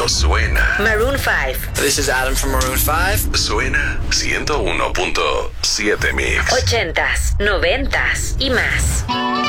solo suena. Maroon 5. This is Adam from Maroon 5. Suena 101.7 Mix. 80s, 90s y más.